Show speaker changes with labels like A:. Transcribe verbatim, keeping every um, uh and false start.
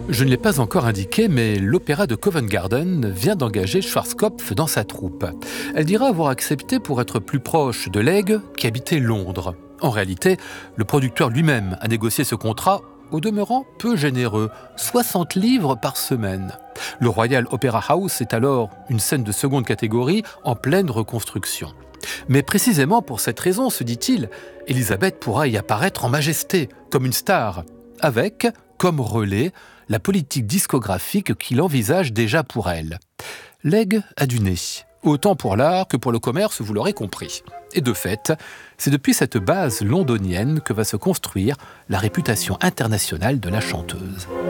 A: Je ne l'ai pas encore indiqué, mais l'opéra de Covent Garden vient d'engager Schwarzkopf dans sa troupe. Elle dira avoir accepté pour être plus proche de Legge, qui habitait Londres. En réalité, le producteur lui-même a négocié ce contrat, au demeurant peu généreux, soixante livres par semaine. Le Royal Opera House est alors une scène de seconde catégorie en pleine reconstruction. Mais précisément pour cette raison, se dit-il, Elisabeth pourra y apparaître en majesté, comme une star, avec, comme relais, la politique discographique qu'il envisage déjà pour elle. Legge a du nez, autant pour l'art que pour le commerce, vous l'aurez compris. Et de fait, c'est depuis cette base londonienne que va se construire la réputation internationale de la chanteuse.